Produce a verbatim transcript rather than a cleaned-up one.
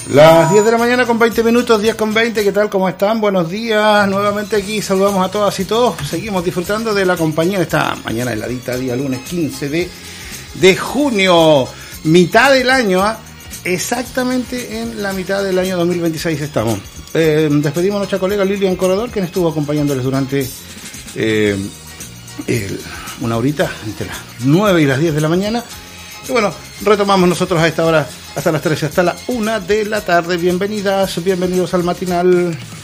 Las diez de la mañana con veinte minutos, diez con veinte, ¿qué tal? ¿Cómo están? Buenos días, nuevamente aquí saludamos a todas y todos, seguimos disfrutando de la compañía de esta mañana heladita, día lunes quince de junio, mitad del año, ¿eh? Exactamente en la mitad del año dos mil veintiséis estamos. Eh, despedimos a nuestra colega Lilian Corredor, quien estuvo acompañándoles durante eh, el, una horita, entre las nueve y las diez de la mañana. Y bueno, retomamos nosotros a esta hora hasta las trece, hasta la una de la tarde. Bienvenidas, bienvenidos al matinal.